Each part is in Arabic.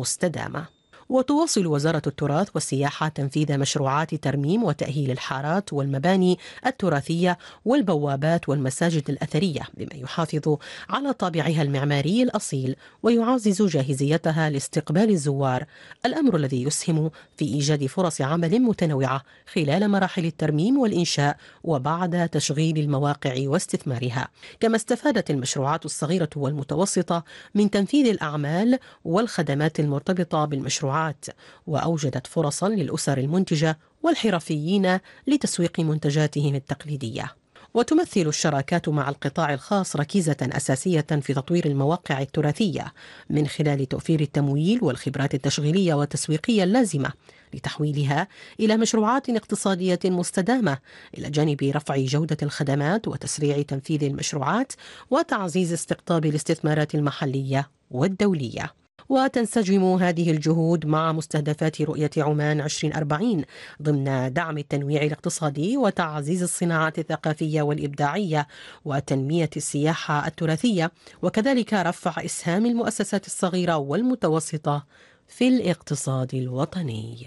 مستدامة. وتواصل وزارة التراث والسياحة تنفيذ مشروعات ترميم وتأهيل الحارات والمباني التراثية والبوابات والمساجد الأثرية بما يحافظ على طابعها المعماري الأصيل ويعزز جاهزيتها لاستقبال الزوار، الأمر الذي يسهم في إيجاد فرص عمل متنوعة خلال مراحل الترميم والإنشاء وبعد تشغيل المواقع واستثمارها. كما استفادت المشروعات الصغيرة والمتوسطة من تنفيذ الأعمال والخدمات المرتبطة بالمشروعات، وأوجدت فرصا للأسر المنتجة والحرفيين لتسويق منتجاتهم التقليدية. وتمثل الشراكات مع القطاع الخاص ركيزة أساسية في تطوير المواقع التراثية من خلال توفير التمويل والخبرات التشغيلية والتسويقية اللازمة لتحويلها إلى مشروعات اقتصادية مستدامة، إلى جانب رفع جودة الخدمات وتسريع تنفيذ المشروعات وتعزيز استقطاب الاستثمارات المحلية والدولية. وتنسجم هذه الجهود مع مستهدفات رؤية عمان 2040 ضمن دعم التنويع الاقتصادي وتعزيز الصناعات الثقافية والإبداعية وتنمية السياحة التراثية، وكذلك رفع إسهام المؤسسات الصغيرة والمتوسطة في الاقتصاد الوطني.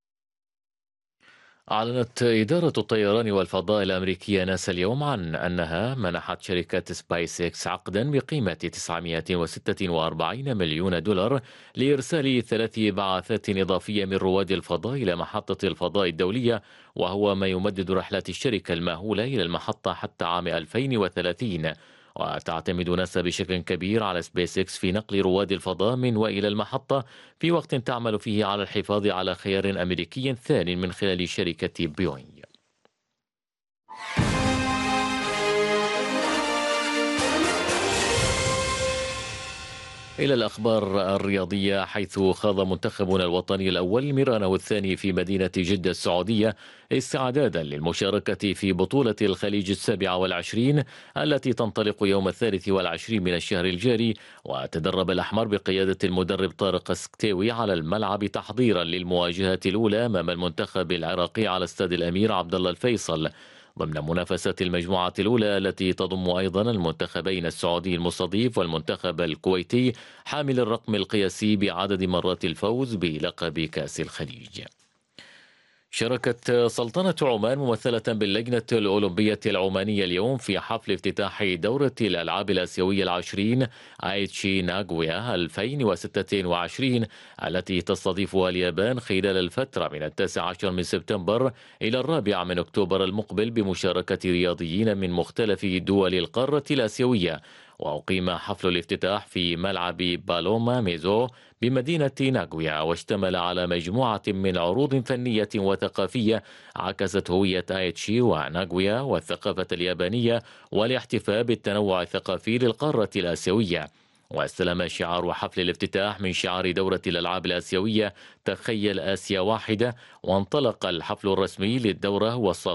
أعلنت إدارة الطيران والفضاء الأمريكية ناسا اليوم عن أنها منحت شركة سبايس إكس عقدا بقيمة 946 مليون دولار لإرسال 3 بعثات إضافية من رواد الفضاء إلى محطة الفضاء الدولية، وهو ما يمدد رحلات الشركة المأهولة إلى المحطة حتى عام 2030. وتعتمد ناسا بشكل كبير على سبيس إكس في نقل رواد الفضاء من وإلى المحطة في وقت تعمل فيه على الحفاظ على خيار أمريكي ثاني من خلال شركة بوينغ. إلى الأخبار الرياضية، حيث خاض منتخبنا الوطني الأول ميرانه الثاني في مدينة جدة السعودية استعدادا للمشاركة في بطولة الخليج 27 التي تنطلق يوم 23 من الشهر الجاري. وتدرب الأحمر بقيادة المدرب طارق السكتاوي على الملعب تحضيرا للمواجهة الأولى أمام المنتخب العراقي على استاد الأمير عبدالله الفيصل ضمن منافسات المجموعة الأولى التي تضم أيضا المنتخبين السعودي المستضيف والمنتخب الكويتي حامل الرقم القياسي بعدد مرات الفوز بلقب كأس الخليج. شاركت سلطنة عمان ممثلة باللجنة الأولمبية العمانية اليوم في حفل افتتاح دورة الألعاب الآسيوية العشرين آيتشي ناغويا 2026 التي تستضيفها اليابان خلال الفترة من 19 من سبتمبر إلى 4 من أكتوبر المقبل بمشاركة رياضيين من مختلف دول القارة الآسيوية. وأقيم حفل الافتتاح في ملعب بالوما ميزو بمدينة ناغويا، واشتمل على مجموعة من عروض فنية وثقافية عكست هوية آيتشي وناغويا والثقافة اليابانية والاحتفاء بالتنوع الثقافي للقارة الآسيوية. واستلم شعار حفل الافتتاح من شعار دورة الألعاب الآسيوية تخيل آسيا واحدة، وانطلق الحفل الرسمي للدورة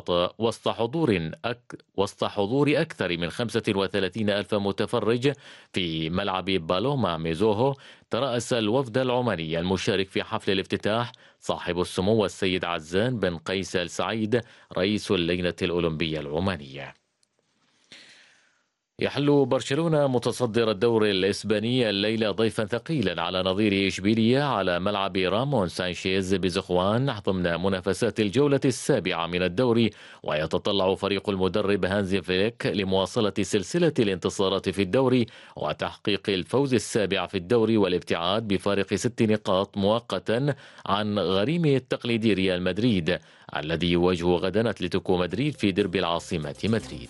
وسط حضور أكثر من 35 ألف متفرج في ملعب بالوما ميزوهو. ترأس الوفد العماني المشارك في حفل الافتتاح صاحب السمو السيد عزان بن قيس السعيد رئيس اللجنة الأولمبية العمانية. يحل برشلونة متصدر الدوري الإسباني الليلة ضيفا ثقيلا على نظير إشبيلية على ملعب رامون سانشيز بزخوان ضمن منافسات الجولة السابعة من الدوري. ويتطلع فريق المدرب هانزي فليك لمواصلة سلسلة الانتصارات في الدوري وتحقيق الفوز السابع في الدوري والابتعاد بفارق 6 نقاط مؤقتا عن غريمه التقليدي ريال مدريد الذي يواجه غدا أتلتيكو مدريد في ديربي العاصمة مدريد.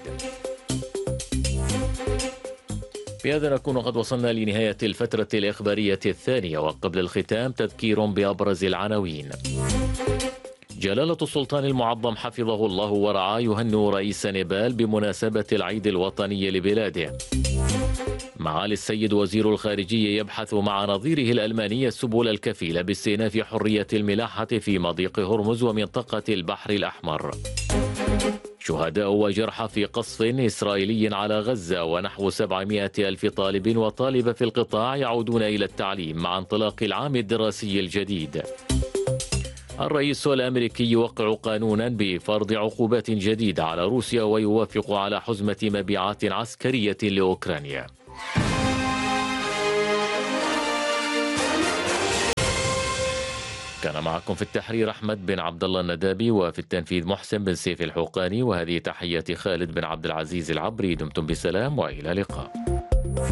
بهذا نكون قد وصلنا لنهاية الفترة الإخبارية الثانية، وقبل الختام تذكير بأبرز العناوين. جلالة السلطان المعظم حفظه الله ورعاه يهنئ رئيس نيبال بمناسبة العيد الوطني لبلاده. معالي السيد وزير الخارجية يبحث مع نظيره الألماني السبل الكفيلة باستئناف حرية الملاحة في مضيق هرمز ومنطقة البحر الأحمر. شهداء وجرحى في قصف إسرائيلي على غزة، ونحو 700 ألف طالب وطالبة في القطاع يعودون إلى التعليم مع انطلاق العام الدراسي الجديد. الرئيس الأمريكي يوقع قانونا بفرض عقوبات جديدة على روسيا ويوافق على حزمة مبيعات عسكرية لأوكرانيا. كان معكم في التحرير أحمد بن عبد الله الندابي، وفي التنفيذ محسن بن سيف الحوقاني، وهذه تحية خالد بن عبد العزيز العبري. دمتم بسلام وإلى اللقاء.